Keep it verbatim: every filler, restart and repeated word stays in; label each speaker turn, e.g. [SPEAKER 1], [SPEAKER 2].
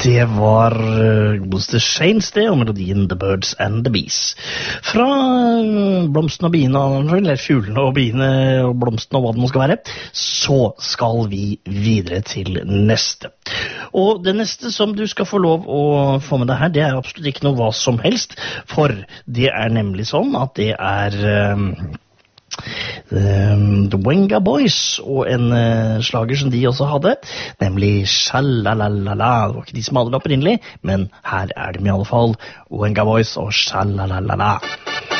[SPEAKER 1] Det var godeste Shanes det, og melodien The Birds and the Bees. Fra blomsten og biene, eller fuglene og biene og blomsten og hva det nå skal være, så skal vi videre til neste. Og det neste som du skal få lov å få med deg her, det er absolutt ikke noe hva som helst, for det er nemlig sånn at det er... Um, The Wenga Boys og en uh, slager som de også hadde, nemlig Shalalala. Det var ikke de som hadde det opprinnelig, men her er de i alle fall, Wenga Boys og Shalalala.